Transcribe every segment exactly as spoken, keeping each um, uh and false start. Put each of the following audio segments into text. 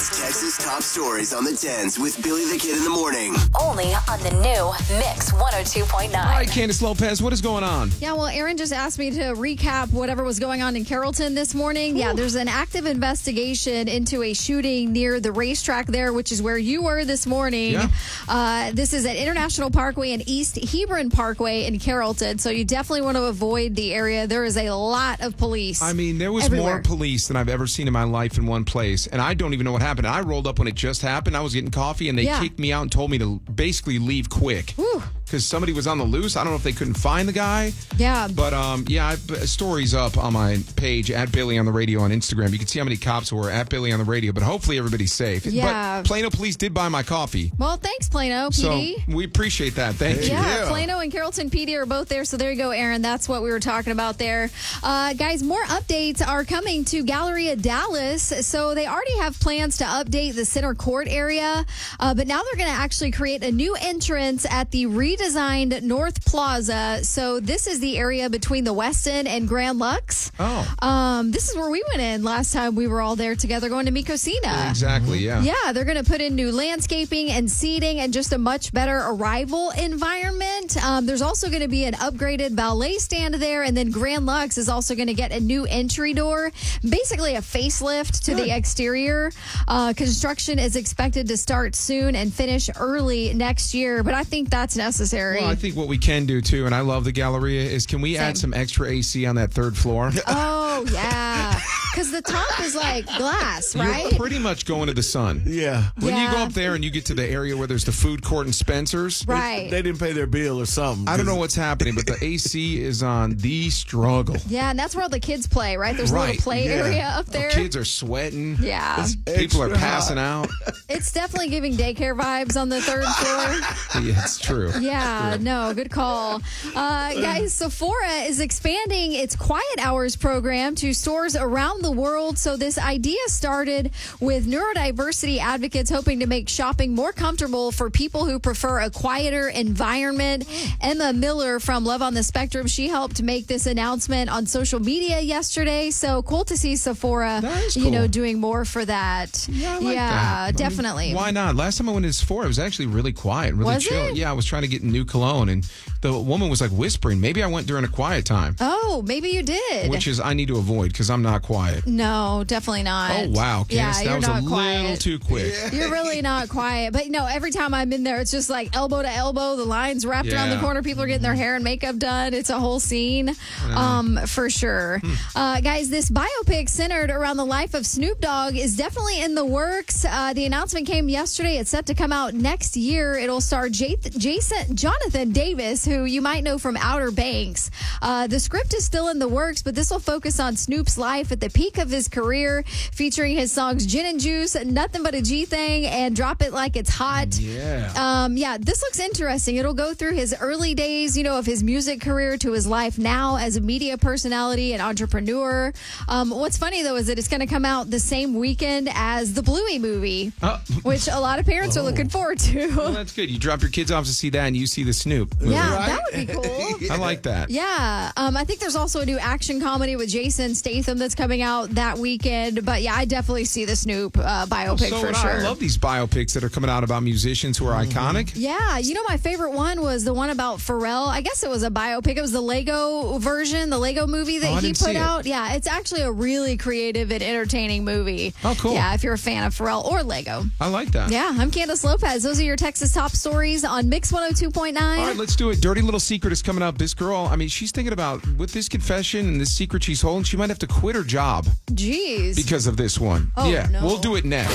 It's Texas Top Stories on the tens with Billy the Kid in the morning. Only on the new Mix one oh two point nine. All right, Candace Lopez, what is going on? Yeah, well, Aaron just asked me to recap whatever was going on in Carrollton this morning. Ooh. Yeah, there's an active investigation into a shooting near the racetrack there, which is where you were this morning. Yeah. Uh, this is at International Parkway and East Hebron Parkway in Carrollton, so you definitely want to avoid the area. There is a lot of police. I mean, there was everywhere. more police than I've ever seen in my life in one place, and I don't even know what happened. I rolled up when it just happened. I was getting coffee, and they Yeah. kicked me out and told me to basically leave quick. Whew. Because somebody was on the loose. I don't know if they couldn't find the guy. Yeah. But, um, yeah, I've, uh, stories up on my page, at Billy on the Radio on Instagram. You can see how many cops were at Billy on the Radio, but hopefully everybody's safe. Yeah. But Plano Police did buy my coffee. Well, thanks, Plano P D. So we appreciate that. Thank you. Yeah, Plano and Carrollton P D are both there. So there you go, Aaron. That's what we were talking about there. Uh, guys, more updates are coming to Galleria Dallas. So they already have plans to update the center court area, uh, but now they're going to actually create a new entrance at the redesigned North Plaza. So this is the area between the Westin and Grand Lux. Oh. Um, this is where we went in last time we were all there together going to Mikosina. Exactly, yeah. Yeah, they're going to put in new landscaping and seating and just a much better arrival environment. Um, there's also going to be an upgraded ballet stand there, and then Grand Lux is also going to get a new entry door, basically a facelift to Good. the exterior. Uh, construction is expected to start soon and finish early next year, but I think that's necessary. Well, I think what we can do, too, and I love the Galleria, is can we Same. add some extra A C on that third floor? Oh, yeah. Because the top is like glass, right? You're pretty much going to the sun. Yeah. When you go Yeah. up there and you get to the area where there's the food court and Spencer's, Right. They didn't pay their bill or something. I don't know what's happening, but the A C is on the struggle. Yeah, and that's where all the kids play, right? There's a Right, little play yeah. area up there. Kids are sweating. Yeah. People are Extra passing out. It's definitely giving daycare vibes on the third floor. Yeah, it's true. Yeah, no, good call. Uh, guys, Sephora is expanding its quiet hours program to stores around the world. So this idea started with neurodiversity advocates hoping to make shopping more comfortable for people who prefer a quieter environment. Emma Miller from Love on the Spectrum, she helped make this announcement on social media yesterday. So cool to see Sephora, That is you know, cool. doing more for that. Yeah, I like that. I mean, definitely. why not? Last time I went to Sephora, it was actually really quiet, really Was chill. it? Yeah, I was trying to get new cologne, and the woman was like whispering. Maybe I went during a quiet time, Oh, maybe you did. which is I need to avoid because I'm not quiet. No, definitely not. Oh, wow, Candace, Yeah, that you're was not a quiet. little too quick. You're really not quiet. But no, every time I'm in there, it's just like elbow to elbow. The lines wrapped around the Yeah. corner. People are getting their hair and makeup done. It's a whole scene, um, for sure. Hmm. Uh, guys, this biopic centered around the life of Snoop Dogg is definitely in the works. Uh, the announcement came yesterday. It's set to come out next year. It'll star J- Jason Jonathan Davis, who you might know from Outer Banks. Uh, the script is still in the works, but this will focus on Snoop's life at the peak of his career, featuring his songs Gin and Juice, Nothing But a G Thing, and Drop It Like It's Hot. Yeah. Um, yeah, this looks interesting. It'll go through his early days, you know, of his music career to his life now as a media personality and entrepreneur. Um, what's funny, though, is that it's going to come out the same weekend as the Bluey movie, Oh. which a lot of parents are looking forward to. Well, that's good. You drop your kids off to see that, and you see the Snoop movie. Yeah, Right? that would be cool. I like that. Yeah, um, I think there's also a new action comedy with Jason Statham that's coming out that weekend. But yeah, I definitely see the Snoop uh, biopic so for would sure. I. I love these biopics that are coming out about musicians who are iconic. Yeah, you know, my favorite one was the one about Pharrell. I guess it was a biopic. It was the Lego version, the Lego movie that Oh, I he didn't put see it. out. Yeah, it's actually a really creative and entertaining movie. Oh, cool. Yeah, if you're a fan of Pharrell or Lego. I like that. Yeah, I'm Candace Lopez. Those are your Texas top stories on Mix one oh two point nine. All right, let's do it. Dirty Little Secret is coming up. This girl, I mean, she's thinking about, with this confession and this secret she's holding, she might have to quit her job Jeez. because of this one. Oh, yeah, no. we'll do it next.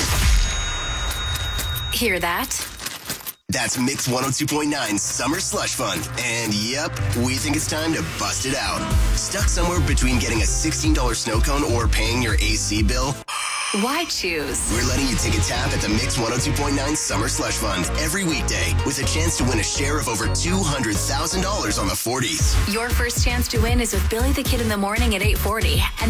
Hear that? That's Mix one oh two point nine Summer Slush Fund. And yep, we think it's time to bust it out. Stuck somewhere between getting a sixteen dollars snow cone or paying your A C bill? Why choose? We're letting you take a tap at the Mix one oh two point nine Summer Slush Fund every weekday with a chance to win a share of over two hundred thousand dollars on the forties. Your first chance to win is with Billy the Kid in the morning at eight forty.